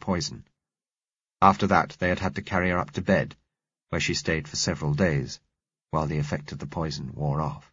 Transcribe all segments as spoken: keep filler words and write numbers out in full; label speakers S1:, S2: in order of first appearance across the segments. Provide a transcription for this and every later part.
S1: poison. After that they had had to carry her up to bed, where she stayed for several days, while the effect of the poison wore off.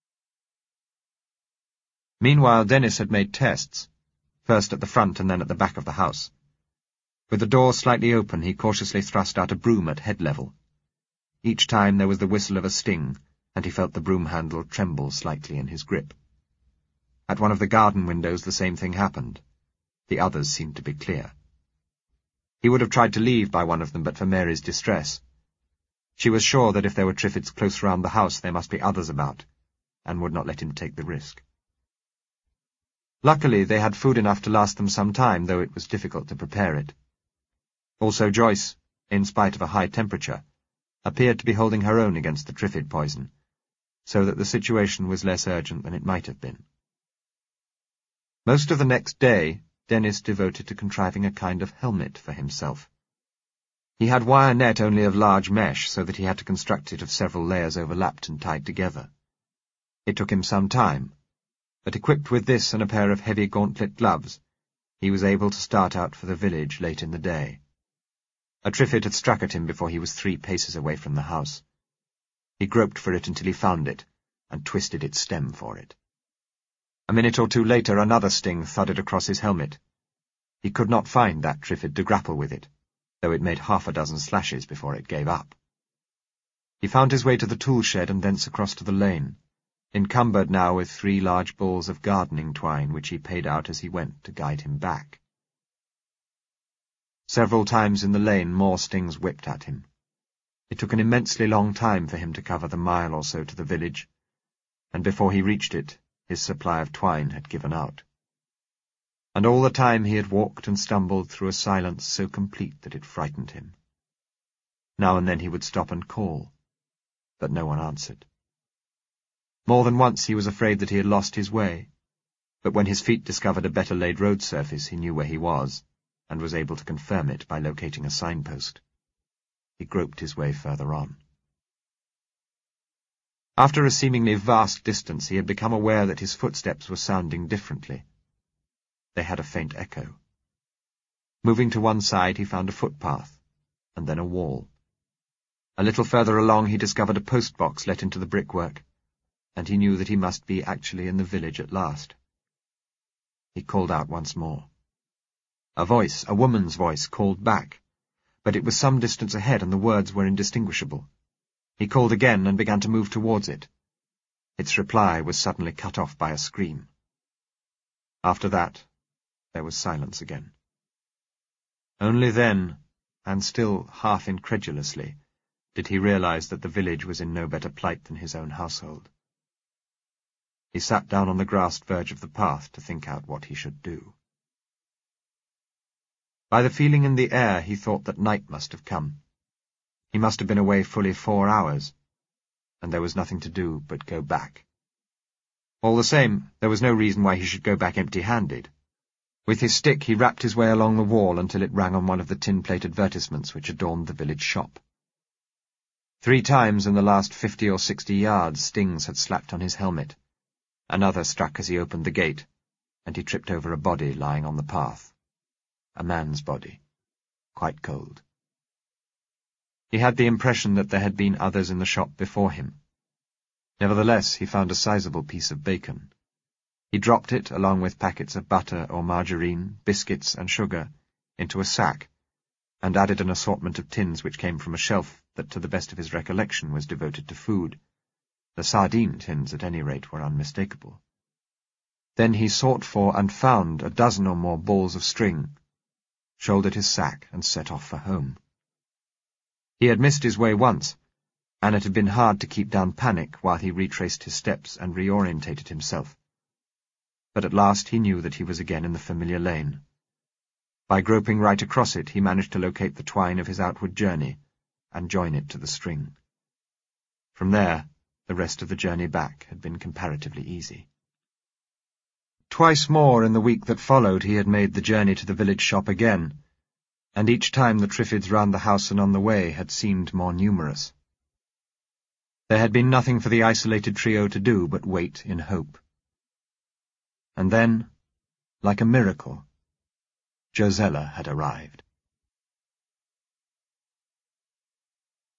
S1: Meanwhile, Dennis had made tests, first at the front and then at the back of the house. With the door slightly open, he cautiously thrust out a broom at head level. Each time there was the whistle of a sting, and he felt the broom handle tremble slightly in his grip. At one of the garden windows the same thing happened. The others seemed to be clear. He would have tried to leave by one of them but for Mary's distress. She was sure that if there were Triffids close round the house there must be others about, and would not let him take the risk. Luckily they had food enough to last them some time, though it was difficult to prepare it. Also Joyce, in spite of a high temperature, appeared to be holding her own against the Triffid poison, so that the situation was less urgent than it might have been. Most of the next day, Dennis devoted to contriving a kind of helmet for himself. He had wire net only of large mesh, so that he had to construct it of several layers overlapped and tied together. It took him some time, but equipped with this and a pair of heavy gauntlet gloves, he was able to start out for the village late in the day. A Triffid had struck at him before he was three paces away from the house. He groped for it until he found it, and twisted its stem for it. A minute or two later another sting thudded across his helmet. He could not find that Triffid to grapple with it, though it made half a dozen slashes before it gave up. He found his way to the tool shed and thence across to the lane, encumbered now with three large balls of gardening twine which he paid out as he went to guide him back. Several times in the lane more stings whipped at him. It took an immensely long time for him to cover the mile or so to the village, and before he reached it, his supply of twine had given out. And all the time he had walked and stumbled through a silence so complete that it frightened him. Now and then he would stop and call, but no one answered. More than once he was afraid that he had lost his way, but when his feet discovered a better laid road surface he knew where he was, and was able to confirm it by locating a signpost. He groped his way further on. After a seemingly vast distance he had become aware that his footsteps were sounding differently. They had a faint echo. Moving to one side he found a footpath, and then a wall. A little further along he discovered a post-box let into the brickwork, and he knew that he must be actually in the village at last. He called out once more. A voice, a woman's voice, called back, but it was some distance ahead and the words were indistinguishable. He called again and began to move towards it. Its reply was suddenly cut off by a scream. After that, there was silence again. Only then, and still half incredulously, did he realize that the village was in no better plight than his own household. He sat down on the grassed verge of the path to think out what he should do. By the feeling in the air he thought that night must have come. He must have been away fully four hours, and there was nothing to do but go back. All the same, there was no reason why he should go back empty-handed. With his stick he rapped his way along the wall until it rang on one of the tin-plate advertisements which adorned the village shop. Three times in the last fifty or sixty yards stings had slapped on his helmet. Another struck as he opened the gate, and he tripped over a body lying on the path. A man's body, quite cold. He had the impression that there had been others in the shop before him. Nevertheless, he found a sizable piece of bacon. He dropped it, along with packets of butter or margarine, biscuits and sugar, into a sack, and added an assortment of tins which came from a shelf that, to the best of his recollection, was devoted to food. The sardine tins, at any rate, were unmistakable. Then he sought for and found a dozen or more balls of string, shouldered his sack, and set off for home. He had missed his way once, and it had been hard to keep down panic while he retraced his steps and reorientated himself. But at last he knew that he was again in the familiar lane. By groping right across it, he managed to locate the twine of his outward journey and join it to the string. From there, the rest of the journey back had been comparatively easy. Twice more in the week that followed he had made the journey to the village shop again, and each time the Triffids round the house and on the way had seemed more numerous. There had been nothing for the isolated trio to do but wait in hope. And then, like a miracle, Josella had arrived.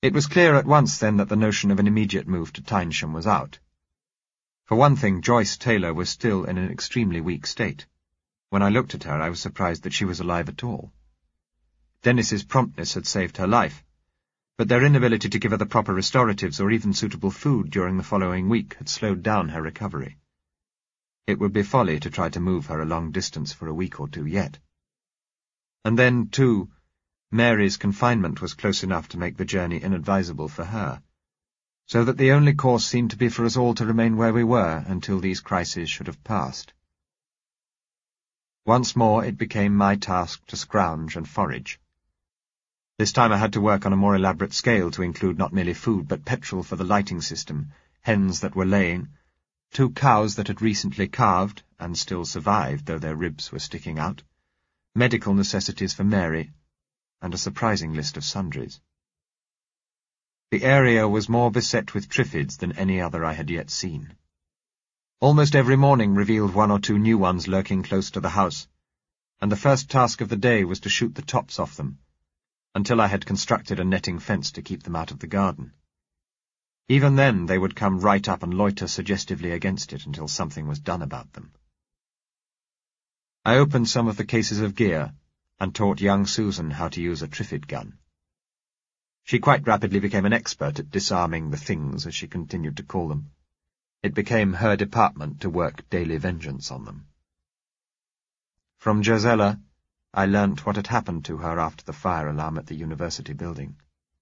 S1: It was clear at once then that the notion of an immediate move to Tynesham was out. For one thing, Joyce Taylor was still in an extremely weak state. When I looked at her, I was surprised that she was alive at all. Dennis's promptness had saved her life, but their inability to give her the proper restoratives or even suitable food during the following week had slowed down her recovery. It would be folly to try to move her a long distance for a week or two yet. And then, too, Mary's confinement was close enough to make the journey inadvisable for her, so that the only course seemed to be for us all to remain where we were until these crises should have passed. Once more it became my task to scrounge and forage. This time I had to work on a more elaborate scale to include not merely food but petrol for the lighting system, hens that were laying, two cows that had recently calved and still survived though their ribs were sticking out, medical necessities for Mary, and a surprising list of sundries. The area was more beset with triffids than any other I had yet seen. Almost every morning revealed one or two new ones lurking close to the house, and the first task of the day was to shoot the tops off them, until I had constructed a netting fence to keep them out of the garden. Even then they would come right up and loiter suggestively against it until something was done about them. I opened some of the cases of gear, and taught young Susan how to use a triffid gun. She quite rapidly became an expert at disarming the things, as she continued to call them. It became her department to work daily vengeance on them. From Josella, I learnt what had happened to her after the fire alarm at the university building.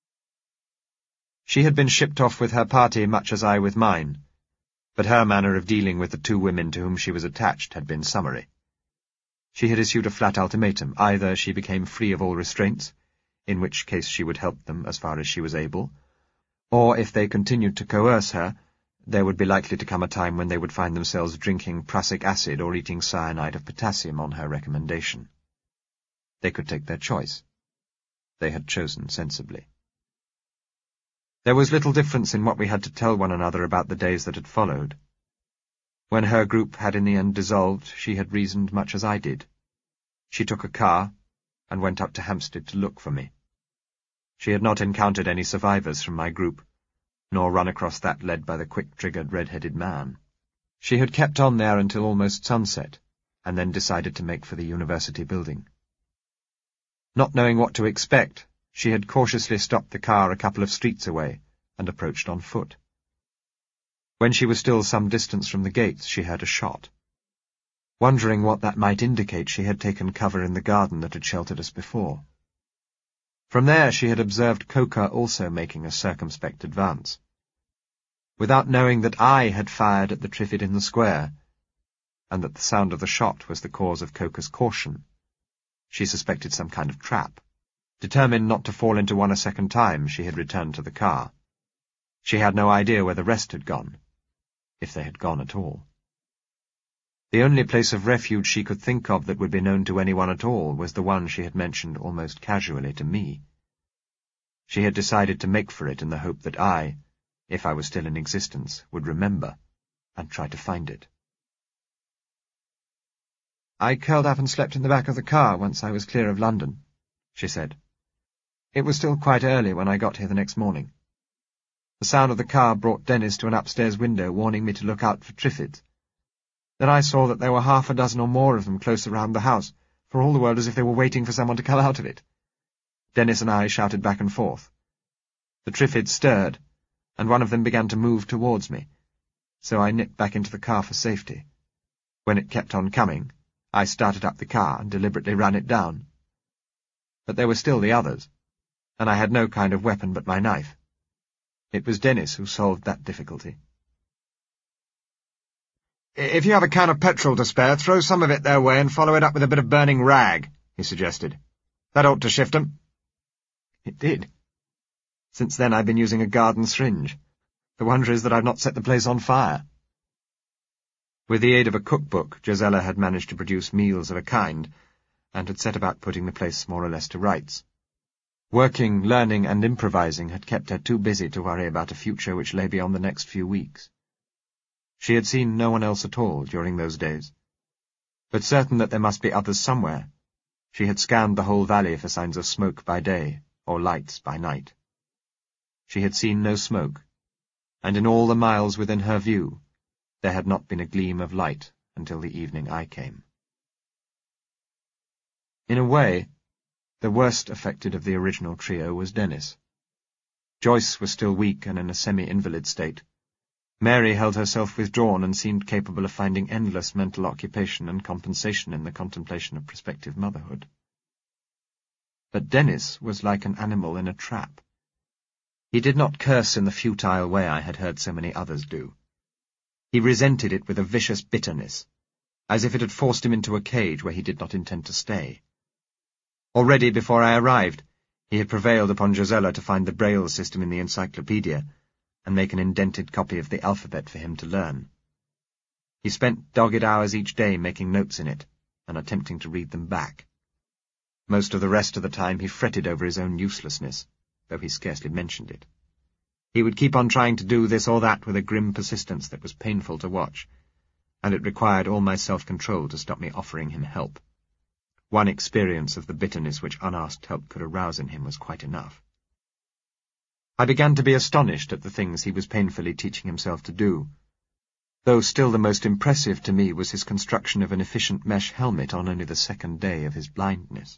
S1: She had been shipped off with her party much as I with mine, but her manner of dealing with the two women to whom she was attached had been summary. She had issued a flat ultimatum: either she became free of all restraints, in which case she would help them as far as she was able, or if they continued to coerce her, there would be likely to come a time when they would find themselves drinking prussic acid or eating cyanide of potassium on her recommendation. They could take their choice. They had chosen sensibly. There was little difference in what we had to tell one another about the days that had followed. When her group had in the end dissolved, she had reasoned much as I did. She took a car and went up to Hampstead to look for me. She had not encountered any survivors from my group, nor run across that led by the quick-triggered red-headed man. She had kept on there until almost sunset, and then decided to make for the university building. Not knowing what to expect, she had cautiously stopped the car a couple of streets away and approached on foot. When she was still some distance from the gates, she heard a shot. Wondering what that might indicate, she had taken cover in the garden that had sheltered us before. From there she had observed Coker also making a circumspect advance. Without knowing that I had fired at the triffid in the square, and that the sound of the shot was the cause of Coker's caution, she suspected some kind of trap. Determined not to fall into one a second time, she had returned to the car. She had no idea where the rest had gone, if they had gone at all. The only place of refuge she could think of that would be known to anyone at all was the one she had mentioned almost casually to me. She had decided to make for it in the hope that I, if I was still in existence, would remember and try to find it. "I curled up and slept in the back of the car once I was clear of London," she said. "It was still quite early when I got here the next morning. The sound of the car brought Dennis to an upstairs window, warning me to look out for triffids. Then I saw that there were half a dozen or more of them close around the house, for all the world as if they were waiting for someone to come out of it. Dennis and I shouted back and forth. The triffids stirred, and one of them began to move towards me, so I nipped back into the car for safety. When it kept on coming, I started up the car and deliberately ran it down. But there were still the others, and I had no kind of weapon but my knife. It was Dennis who solved that difficulty." "If you have a can of petrol to spare, throw some of it their way and follow it up with a bit of burning rag," he suggested. "That ought to shift 'em." It did. Since then I've been using a garden syringe. The wonder is that I've not set the place on fire. With the aid of a cookbook, Josella had managed to produce meals of a kind, and had set about putting the place more or less to rights. Working, learning, and improvising had kept her too busy to worry about a future which lay beyond the next few weeks. She had seen no one else at all during those days, but certain that there must be others somewhere, she had scanned the whole valley for signs of smoke by day or lights by night. she had seen no smoke, and in all the miles within her view there had not been a gleam of light until the evening I came. In a way, the worst affected of the original trio was Dennis. Joyce was still weak and in a semi-invalid state. Mary held herself withdrawn and seemed capable of finding endless mental occupation and compensation in the contemplation of prospective motherhood. But Dennis was like an animal in a trap. He did not curse in the futile way I had heard so many others do. He resented it with a vicious bitterness, as if it had forced him into a cage where he did not intend to stay. Already before I arrived, he had prevailed upon Josella to find the Braille system in the encyclopedia and make an indented copy of the alphabet for him to learn. He spent dogged hours each day making notes in it and attempting to read them back. Most of the rest of the time he fretted over his own uselessness, though he scarcely mentioned it. He would keep on trying to do this or that with a grim persistence that was painful to watch, and it required all my self-control to stop me offering him help. One experience of the bitterness which unasked help could arouse in him was quite enough. I began to be astonished at the things he was painfully teaching himself to do, though still the most impressive to me was his construction of an efficient mesh helmet on only the second day of his blindness.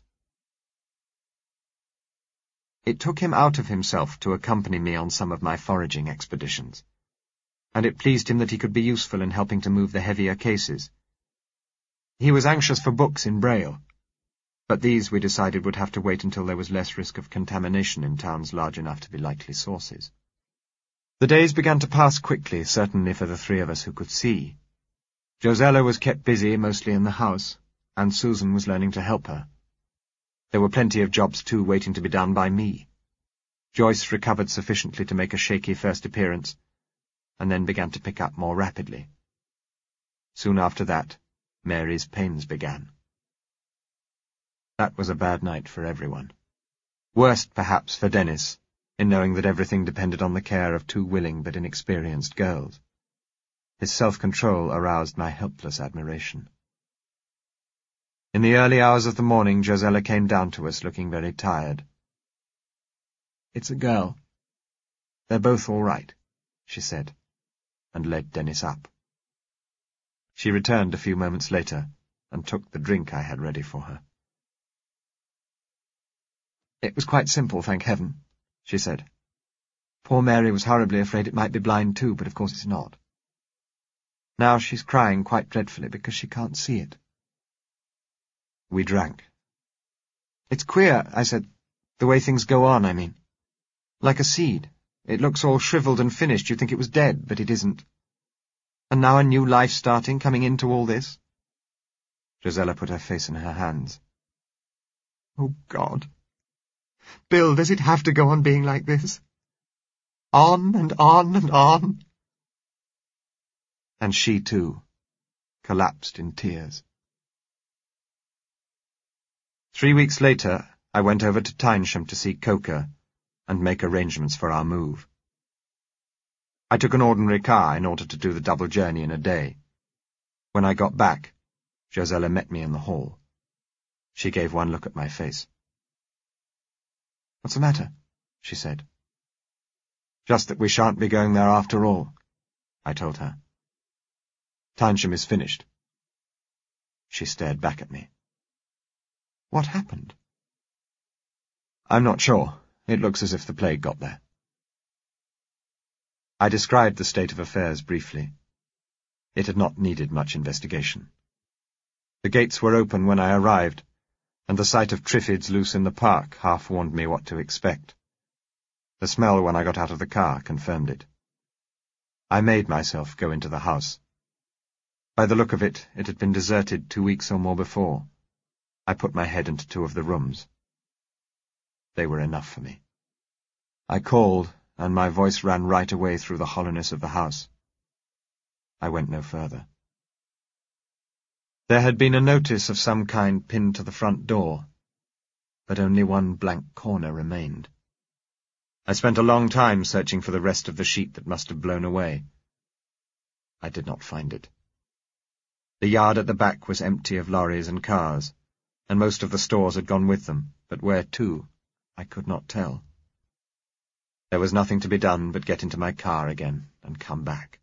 S1: It took him out of himself to accompany me on some of my foraging expeditions, and it pleased him that he could be useful in helping to move the heavier cases. He was anxious for books in Braille, but these we decided would have to wait until there was less risk of contamination in towns large enough to be likely sources. The days began to pass quickly, certainly for the three of us who could see. Josella was kept busy, mostly in the house, and Susan was learning to help her. There were plenty of jobs, too, waiting to be done by me. Joyce recovered sufficiently to make a shaky first appearance, and then began to pick up more rapidly. Soon after that, Mary's pains began. That was a bad night for everyone. Worst, perhaps, for Dennis, in knowing that everything depended on the care of two willing but inexperienced girls. His self-control aroused my helpless admiration. In the early hours of the morning, Josella came down to us looking very tired. "It's a girl. They're both all right," she said, and led Dennis up. She returned a few moments later and took the drink I had ready for her. "It was quite simple, thank heaven," she said. "Poor Mary was horribly afraid it might be blind too, but of course it's not. Now she's crying quite dreadfully because she can't see it." We drank. "It's queer," I said, "the way things go on, I mean. Like a seed. It looks all shriveled and finished. You think it was dead, but it isn't. And now a new life starting, coming into all this." Josella put her face in her hands. "Oh, God. Bill, does it have to go on being like this? On and on and on?" And she, too, collapsed in tears. Three weeks later, I went over to Tynesham to see Coker and make arrangements for our move. I took an ordinary car in order to do the double journey in a day. When I got back, Josella met me in the hall. She gave one look at my face. "What's the matter?" she said. "Just that we shan't be going there after all," I told her. "Tynesham is finished." She stared back at me. "What happened?" "I'm not sure. It looks as if the plague got there." I described the state of affairs briefly. It had not needed much investigation. The gates were open when I arrived, and the sight of Triffids loose in the park half warned me what to expect. The smell when I got out of the car confirmed it. I made myself go into the house. By the look of it, it had been deserted two weeks or more before. I put my head into two of the rooms. They were enough for me. I called, and my voice ran right away through the hollowness of the house. I went no further. There had been a notice of some kind pinned to the front door, but only one blank corner remained. I spent a long time searching for the rest of the sheet that must have blown away. I did not find it. The yard at the back was empty of lorries and cars, and most of the stores had gone with them, but where to, I could not tell. There was nothing to be done but get into my car again and come back.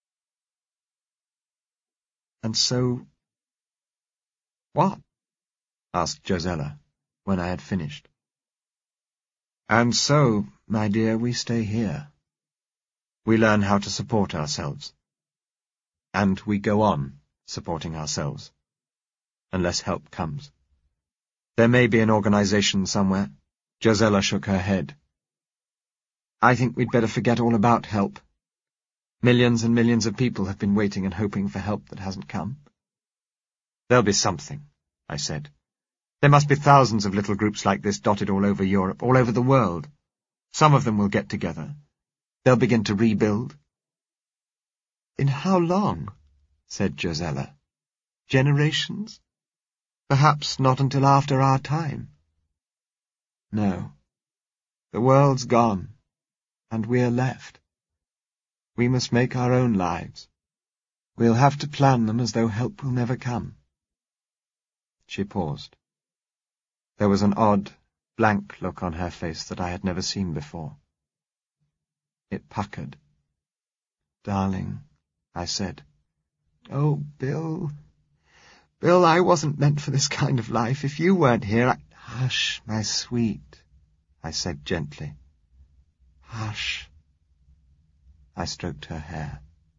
S2: And so... what? asked Josella, when I had finished. And so, my dear, we stay here. We learn how to support ourselves. And we go on supporting ourselves, unless help comes. There may be an organization somewhere. Josella shook her head. I think we'd better forget all about help. Millions and millions of people have been waiting and hoping for help that hasn't come. There'll be something, I said. There must be thousands of little groups like this dotted all over Europe, all over the world. Some of them will get together. They'll begin to rebuild. In how long? Said Josella. Generations? Perhaps not until after our time. No. The world's gone, and we're left. We must make our own lives. We'll have to plan them as though help will never come. She paused. There was an odd, blank look on her face that I had never seen before. It puckered. Darling, I said. Oh, Bill... Bill, I wasn't meant for this kind of life. If you weren't here, I... Hush, my sweet, I said gently. Hush. I stroked her hair.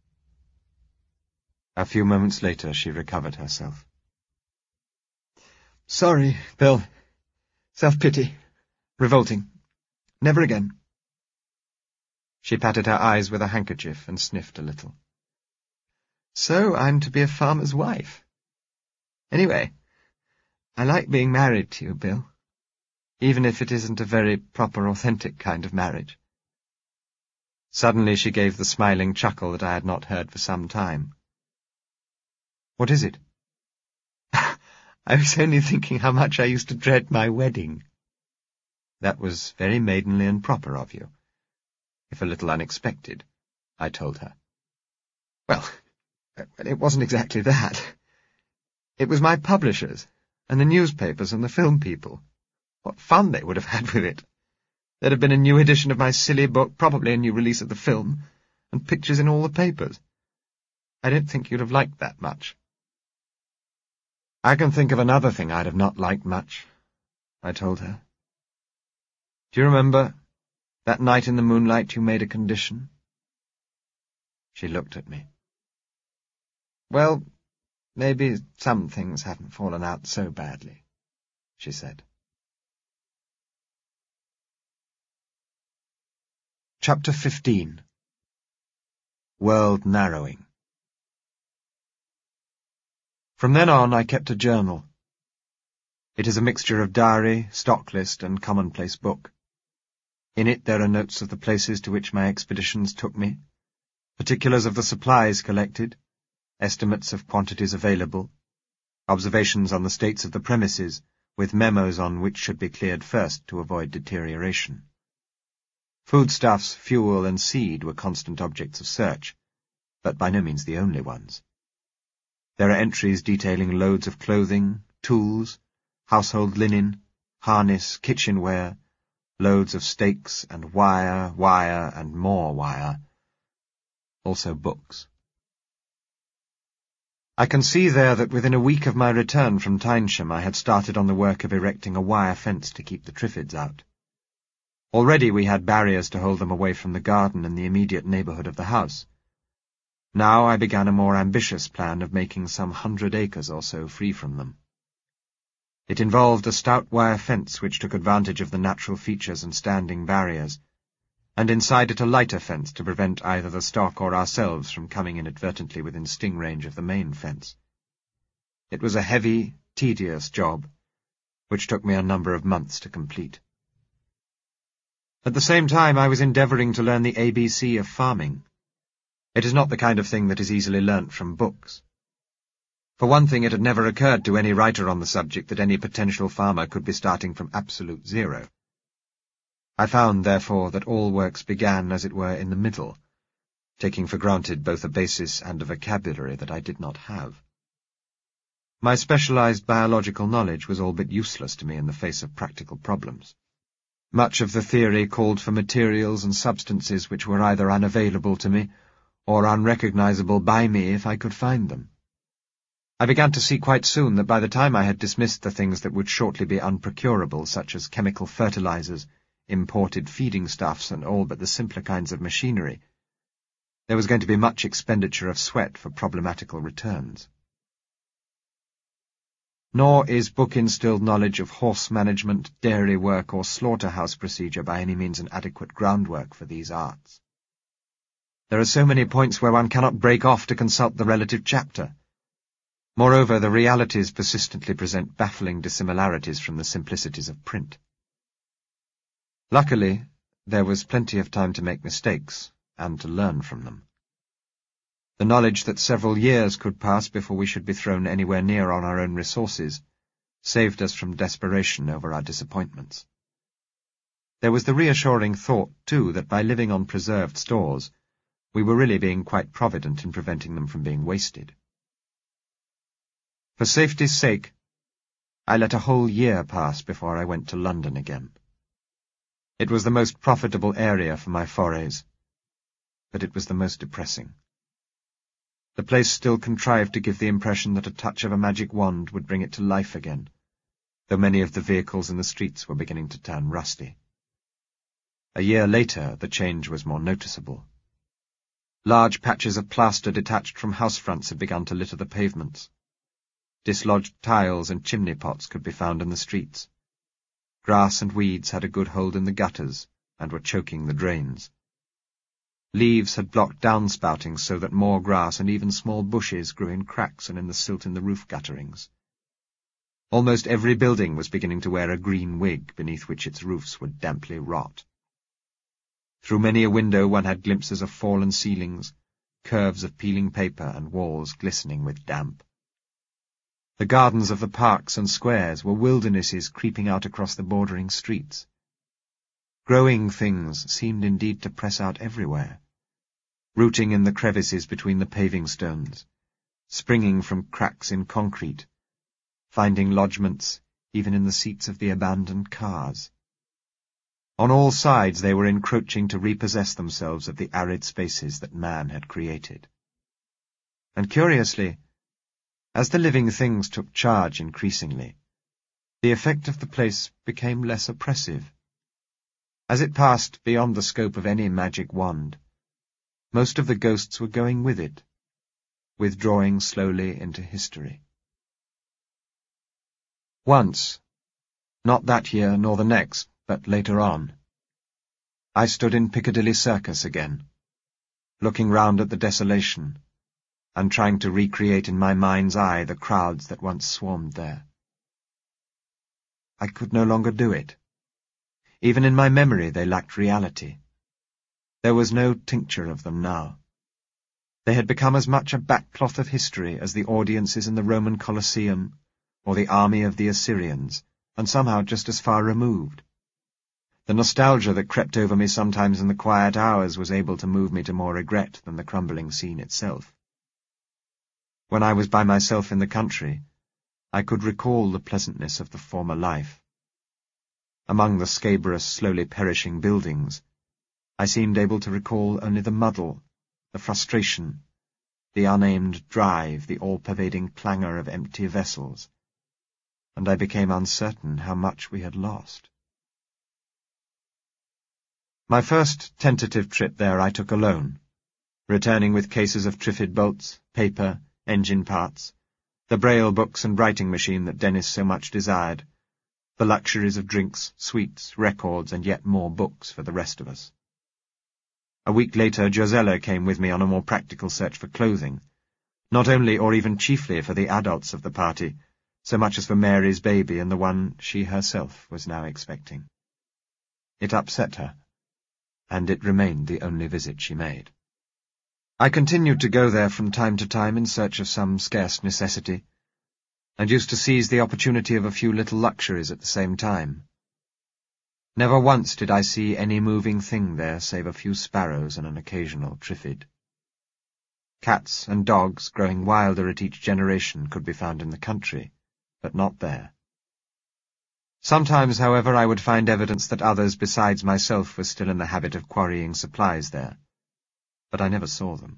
S2: A few moments later, she recovered herself. Sorry, Bill. Self-pity. Revolting. Never again. She patted her eyes with a handkerchief and sniffed a little. So I'm to be a farmer's wife. Anyway, I like being married to you, Bill, even if it isn't a very proper, authentic kind of marriage. Suddenly she gave the smiling chuckle that I had not heard for some time. What is it? I was only thinking how much I used to dread my wedding. That was very maidenly and proper of you, if a little unexpected, I told her. Well, it wasn't exactly that. It was my publishers, and the newspapers and the film people. What fun they would have had with it. There'd have been a new edition of my silly book, probably a new release of the film, and pictures in all the papers. I don't think you'd have liked that much. I can think of another thing I'd have not liked much, I told her. Do you remember that night in the moonlight you made a condition? She looked at me. Well, maybe some things haven't fallen out so badly, she said. Chapter fifteen. World Narrowing. From then on I kept a journal. It is a mixture of diary, stock list, and commonplace book. In it there are notes of the places to which my expeditions took me, particulars of the supplies collected, estimates of quantities available, observations on the states of the premises, with memos on which should be cleared first to avoid deterioration. Foodstuffs, fuel, and seed were constant objects of search, but by no means the only ones. There are entries detailing loads of clothing, tools, household linen, harness, kitchenware, loads of stakes and wire, wire, and more wire. Also books. I can see there that within a week of my return from Tynesham I had started on the work of erecting a wire fence to keep the Triffids out. Already we had barriers to hold them away from the garden and the immediate neighbourhood of the house. Now I began a more ambitious plan of making some hundred acres or so free from them. It involved a stout wire fence which took advantage of the natural features and standing barriers, and inside it a lighter fence to prevent either the stock or ourselves from coming inadvertently within sting range of the main fence. It was a heavy, tedious job, which took me a number of months to complete. At the same time I was endeavouring to learn the A B C of farming. It is not the kind of thing that is easily learnt from books. For one thing, it had never occurred to any writer on the subject that any potential farmer could be starting from absolute zero. I found, therefore, that all works began, as it were, in the middle, taking for granted both a basis and a vocabulary that I did not have. My specialized biological knowledge was all but useless to me in the face of practical problems.
S1: Much of the theory called for materials and substances which were either unavailable to me or unrecognizable by me if I could find them. I began to see quite soon that by the time I had dismissed the things that would shortly be unprocurable, such as chemical fertilizers, imported feeding stuffs, and all but the simpler kinds of machinery, there was going to be much expenditure of sweat for problematical returns. Nor is book-instilled knowledge of horse management, dairy work, or slaughterhouse procedure by any means an adequate groundwork for these arts. There are so many points where one cannot break off to consult the relative chapter. Moreover, the realities persistently present baffling dissimilarities from the simplicities of print. Luckily, there was plenty of time to make mistakes, and to learn from them. The knowledge that several years could pass before we should be thrown anywhere near on our own resources saved us from desperation over our disappointments. There was the reassuring thought, too, that by living on preserved stores, we were really being quite provident in preventing them from being wasted. For safety's sake, I let a whole year pass before I went to London again. It was the most profitable area for my forays, but it was the most depressing. The place still contrived to give the impression that a touch of a magic wand would bring it to life again, though many of the vehicles in the streets were beginning to turn rusty. A year later, the change was more noticeable. Large patches of plaster detached from house fronts had begun to litter the pavements. Dislodged tiles and chimney pots could be found in the streets. Grass and weeds had a good hold in the gutters and were choking the drains. Leaves had blocked downspouting so that more grass and even small bushes grew in cracks and in the silt in the roof gutterings. Almost every building was beginning to wear a green wig beneath which its roofs would damply rot. Through many a window one had glimpses of fallen ceilings, curves of peeling paper, and walls glistening with damp. The gardens of the parks and squares were wildernesses creeping out across the bordering streets. Growing things seemed indeed to press out everywhere, rooting in the crevices between the paving stones, springing from cracks in concrete, finding lodgments even in the seats of the abandoned cars. On all sides they were encroaching to repossess themselves of the arid spaces that man had created. And curiously, as the living things took charge increasingly, the effect of the place became less oppressive. As it passed beyond the scope of any magic wand, most of the ghosts were going with it, withdrawing slowly into history. Once, not that year nor the next, but later on, I stood in Piccadilly Circus again, looking round at the desolation, and trying to recreate in my mind's eye the crowds that once swarmed there. I could no longer do it. Even in my memory they lacked reality. There was no tincture of them now. They had become as much a backcloth of history as the audiences in the Roman Colosseum or the army of the Assyrians, and somehow just as far removed. The nostalgia that crept over me sometimes in the quiet hours was able to move me to more regret than the crumbling scene itself. When I was by myself in the country, I could recall the pleasantness of the former life. Among the scabrous, slowly perishing buildings, I seemed able to recall only the muddle, the frustration, the unaimed drive, the all-pervading clangor of empty vessels, and I became uncertain how much we had lost. My first tentative trip there I took alone, returning with cases of Triffid bolts, paper, engine parts, the braille books and writing machine that Dennis so much desired, the luxuries of drinks, sweets, records, and yet more books for the rest of us. A week later, Josella came with me on a more practical search for clothing, not only or even chiefly for the adults of the party, so much as for Mary's baby and the one she herself was now expecting. It upset her, and it remained the only visit she made. I continued to go there from time to time in search of some scarce necessity, and used to seize the opportunity of a few little luxuries at the same time. Never once did I see any moving thing there save a few sparrows and an occasional Triffid. Cats and dogs, growing wilder at each generation, could be found in the country, but not there. Sometimes, however, I would find evidence that others besides myself were still in the habit of quarrying supplies there, but I never saw them.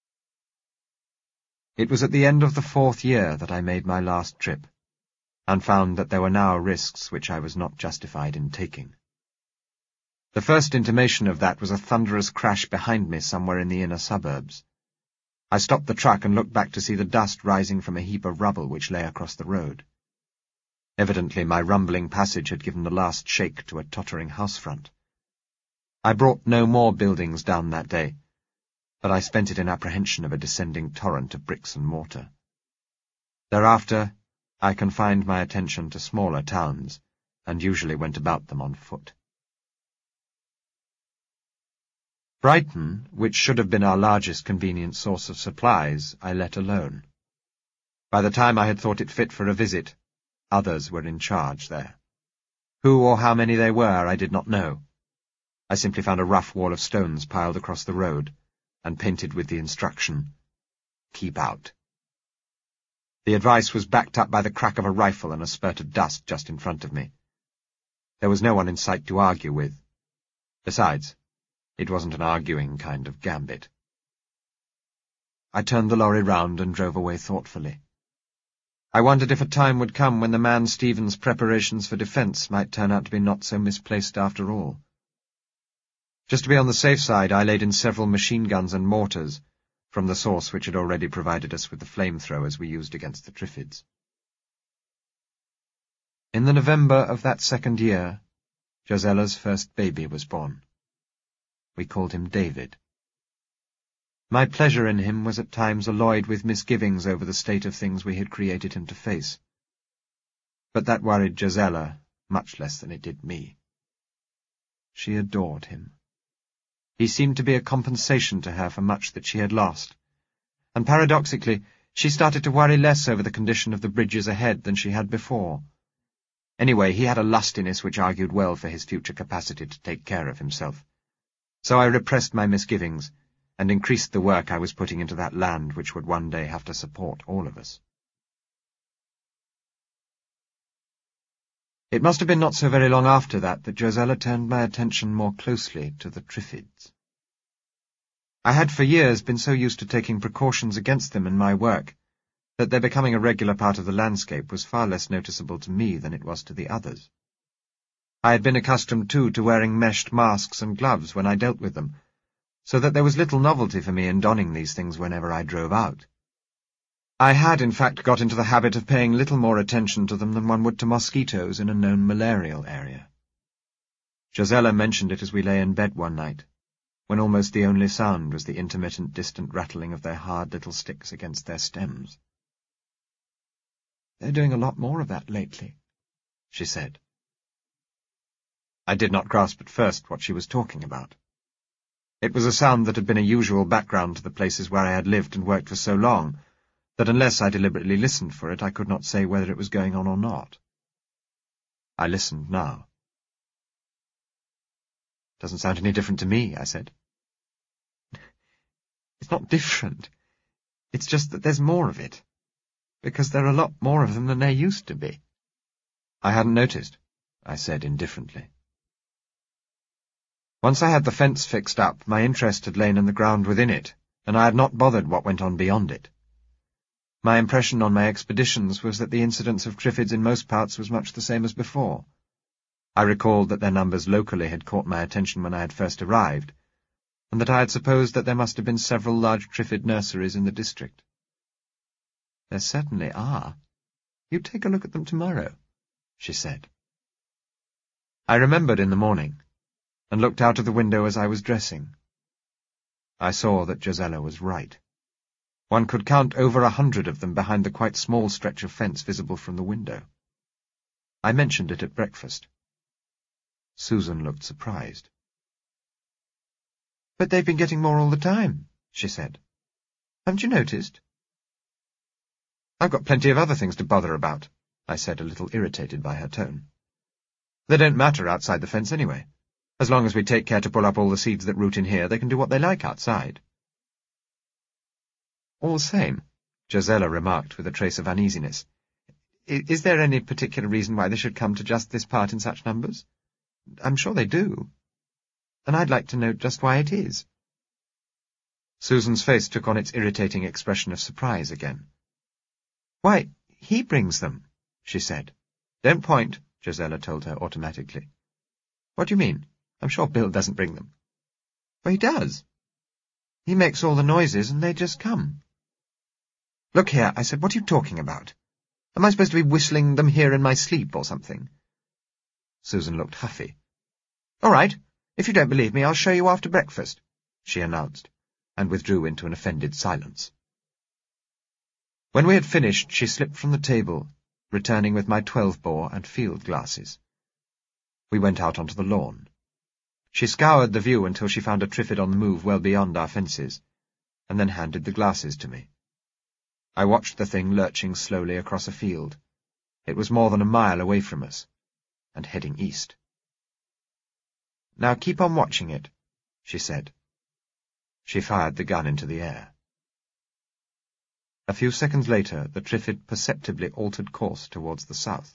S1: It was at the end of the fourth year that I made my last trip, and found that there were now risks which I was not justified in taking. The first intimation of that was a thunderous crash behind me somewhere in the inner suburbs. I stopped the truck and looked back to see the dust rising from a heap of rubble which lay across the road. Evidently my rumbling passage had given the last shake to a tottering house front. I brought no more buildings down that day, but I spent it in apprehension of a descending torrent of bricks and mortar. Thereafter, I confined my attention to smaller towns, and usually went about them on foot. Brighton, which should have been our largest convenient source of supplies, I let alone. By the time I had thought it fit for a visit, others were in charge there. Who or how many they were, I did not know. I simply found a rough wall of stones piled across the road, and painted with the instruction, "Keep out." The advice was backed up by the crack of a rifle and a spurt of dust just in front of me. There was no one in sight to argue with. Besides, it wasn't an arguing kind of gambit. I turned the lorry round and drove away thoughtfully. I wondered if a time would come when the man Stephen's preparations for defence might turn out to be not so misplaced after all. Just to be on the safe side, I laid in several machine guns and mortars, from the source which had already provided us with the flamethrowers we used against the Triffids. In the November of that second year, Josella's first baby was born. We called him David. My pleasure in him was at times alloyed with misgivings over the state of things we had created him to face. But that worried Josella much less than it did me. She adored him. He seemed to be a compensation to her for much that she had lost, and paradoxically, she started to worry less over the condition of the bridges ahead than she had before. Anyway, he had a lustiness which argued well for his future capacity to take care of himself. So I repressed my misgivings, and increased the work I was putting into that land which would one day have to support all of us. It must have been not so very long after that that Josella turned my attention more closely to the Triffids. I had for years been so used to taking precautions against them in my work that their becoming a regular part of the landscape was far less noticeable to me than it was to the others. I had been accustomed, too, to wearing meshed masks and gloves when I dealt with them, so that there was little novelty for me in donning these things whenever I drove out. I had, in fact, got into the habit of paying little more attention to them than one would to mosquitoes in a known malarial area. Josella mentioned it as we lay in bed one night, when almost the only sound was the intermittent distant rattling of their hard little sticks against their stems. "They're doing a lot more of that lately," she said. I did not grasp at first what she was talking about. It was a sound that had been a usual background to the places where I had lived and worked for so long, that unless I deliberately listened for it, I could not say whether it was going on or not. I listened now. "Doesn't sound any different to me," I said. "It's not different. It's just that there's more of it, because there are a lot more of them than there used to be." "I hadn't noticed," I said indifferently. Once I had the fence fixed up, my interest had lain in the ground within it, and I had not bothered what went on beyond it. My impression on my expeditions was that the incidence of Triffids in most parts was much the same as before. I recalled that their numbers locally had caught my attention when I had first arrived, and that I had supposed that there must have been several large Triffid nurseries in the district. "There certainly are. You take a look at them tomorrow," she said. I remembered in the morning, and looked out of the window as I was dressing. I saw that Josella was right. One could count over a hundred of them behind the quite small stretch of fence visible from the window. I mentioned it at breakfast. Susan looked surprised. "But they've been getting more all the time," she said. "Haven't you noticed?" "I've got plenty of other things to bother about," I said, a little irritated by her tone. "They don't matter outside the fence anyway. As long as we take care to pull up all the seeds that root in here, they can do what they like outside." "All the same," Josella remarked with a trace of uneasiness, Is there any particular reason why they should come to just this part in such numbers? I'm sure they do. And I'd like to know just why it is. Susan's face took on its irritating expression of surprise again. Why, he brings them, she said. Don't point, Gisela told her automatically. What do you mean? I'm sure Bill doesn't bring them. Well, he does. He makes all the noises and they just come. Look here, I said, what are you talking about? Am I supposed to be whistling them here in my sleep or something? Susan looked huffy. All right, if you don't believe me, I'll show you after breakfast, she announced, and withdrew into an offended silence. When we had finished, she slipped from the table, returning with my twelve-bore and field glasses. We went out onto the lawn. She scoured the view until she found a triffid on the move well beyond our fences, and then handed the glasses to me. I watched the thing lurching slowly across a field. It was more than a mile away from us, and heading east. Now keep on watching it, she said. She fired the gun into the air. A few seconds later, the triffid perceptibly altered course towards the south.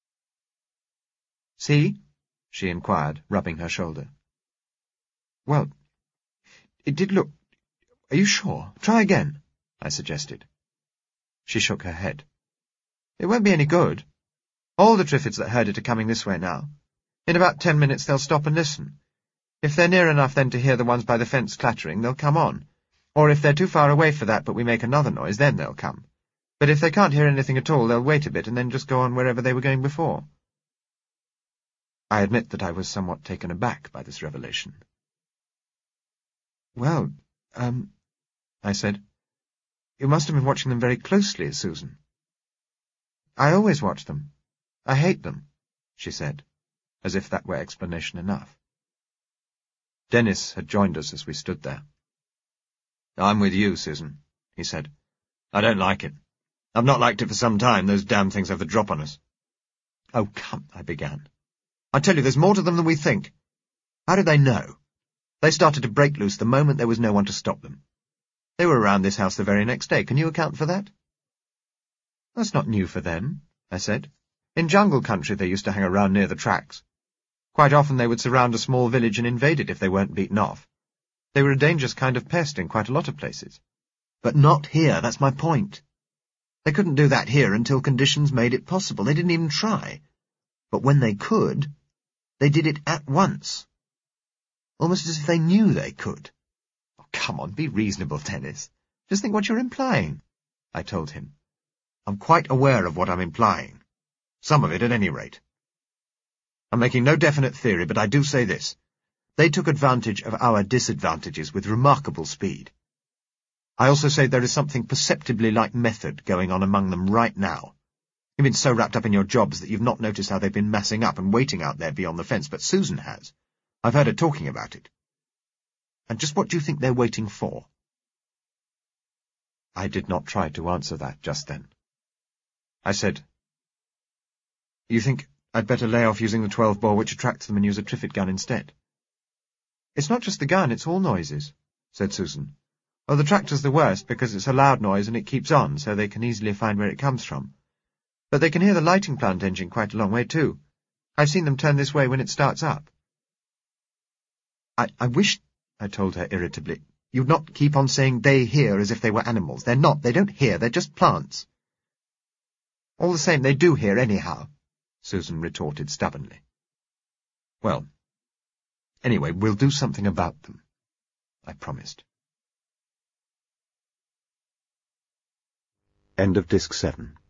S1: See? She inquired, rubbing her shoulder. Well, it did look... Are you sure? Try again, I suggested. She shook her head. It won't be any good. All the triffids that heard it are coming this way now. In about ten minutes they'll stop and listen. If they're near enough then to hear the ones by the fence clattering, they'll come on. Or if they're too far away for that but we make another noise, then they'll come. But if they can't hear anything at all, they'll wait a bit and then just go on wherever they were going before. I admit that I was somewhat taken aback by this revelation. Well, um, I said, you must have been watching them very closely, Susan. I always watch them. I hate them, she said, as if that were explanation enough. Dennis had joined us as we stood there. I'm with you, Susan, he said. I don't like it. I've not liked it for some time. Those damn things have the drop on us. Oh, come, I began. I tell you, there's more to them than we think. How did they know? They started to break loose the moment there was no one to stop them. They were around this house the very next day. Can you account for that? That's not new for them, I said. In jungle country they used to hang around near the tracks. Quite often they would surround a small village and invade it if they weren't beaten off. They were a dangerous kind of pest in quite a lot of places. But not here, that's my point. They couldn't do that here until conditions made it possible. They didn't even try. But when they could, they did it at once. Almost as if they knew they could. Oh, come on, be reasonable, Dennis. Just think what you're implying, I told him. I'm quite aware of what I'm implying. Some of it, at any rate. I'm making no definite theory, but I do say this. They took advantage of our disadvantages with remarkable speed. I also say there is something perceptibly like method going on among them right now. You've been so wrapped up in your jobs that you've not noticed how they've been massing up and waiting out there beyond the fence, but Susan has. I've heard her talking about it. And just what do you think they're waiting for? I did not try to answer that just then. I said, You think I'd better lay off using the twelve-bore which attracts them and use a triffid gun instead? It's not just the gun, it's all noises, said Susan. Well, the tractor's the worst because it's a loud noise and it keeps on, so they can easily find where it comes from. But they can hear the lighting plant engine quite a long way, too. I've seen them turn this way when it starts up. I, I wish, I told her irritably, you'd not keep on saying they hear as if they were animals. They're not. They don't hear. They're just plants. All the same, they do hear anyhow, Susan retorted stubbornly. Well, anyway, we'll do something about them, I promised. End of Disc seven.